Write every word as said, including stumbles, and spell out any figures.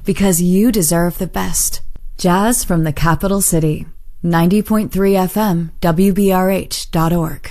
because you deserve the best. Jazz from the capital city. ninety point three F M, W B R H dot org.